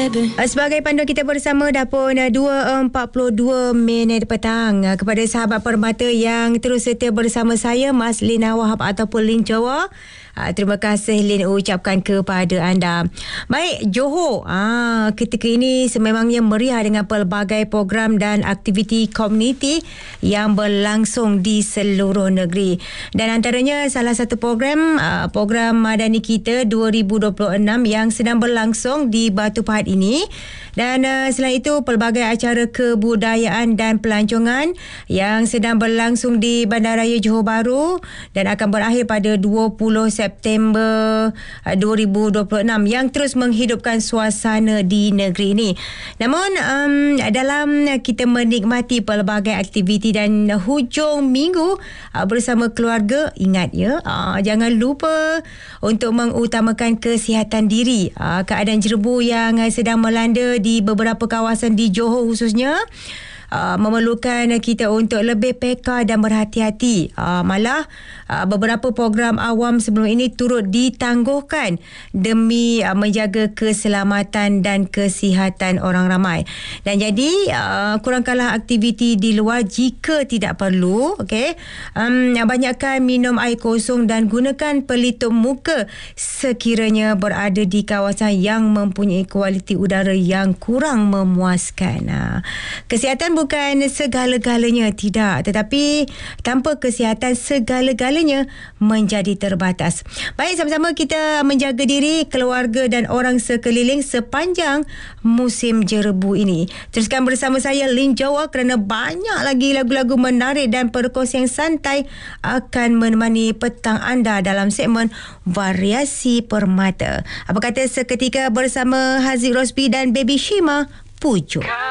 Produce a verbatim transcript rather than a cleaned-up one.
Sebagai panduan kita bersama dah pun dua empat puluh dua minit petang. Kepada sahabat Permata yang terus setia bersama saya, Mas Lina Wahab ataupun Lin Jawa, terima kasih Lin ucapkan kepada anda. Baik, Johor ah, ketika ini sememangnya meriah dengan pelbagai program dan aktiviti komuniti yang berlangsung di seluruh negeri. Dan antaranya salah satu program program Madani Kita dua ribu dua puluh enam yang sedang berlangsung di Batu Pahat ini. Dan uh, selain itu pelbagai acara kebudayaan dan pelancongan yang sedang berlangsung di Bandaraya Johor Bahru dan akan berakhir pada dua puluh September dua ribu dua puluh enam yang terus menghidupkan suasana di negeri ini. Namun um, dalam kita menikmati pelbagai aktiviti dan hujung minggu uh, bersama keluarga, ingat ya, uh, jangan lupa untuk mengutamakan kesihatan diri. Uh, keadaan jerebu yang uh, sedang melanda di beberapa kawasan di Johor khususnya Uh, memerlukan kita untuk lebih peka dan berhati-hati. Uh, malah uh, beberapa program awam sebelum ini turut ditangguhkan demi uh, menjaga keselamatan dan kesihatan orang ramai. Dan jadi uh, kurangkanlah aktiviti di luar jika tidak perlu. Okay? Um, banyakkan minum air kosong dan gunakan pelitup muka sekiranya berada di kawasan yang mempunyai kualiti udara yang kurang memuaskan. Uh, kesihatan bukan segala-galanya, tidak, tetapi tanpa kesihatan segala-galanya menjadi terbatas. Baik, sama-sama kita menjaga diri, keluarga dan orang sekeliling sepanjang musim jerebu ini. Teruskan bersama saya Lin Jawa kerana banyak lagi lagu-lagu menarik dan perkongsian santai akan menemani petang anda dalam segmen Variasi Permata. Apa kata seketika bersama Haziq Rosby dan Baby Shima, Pujuk.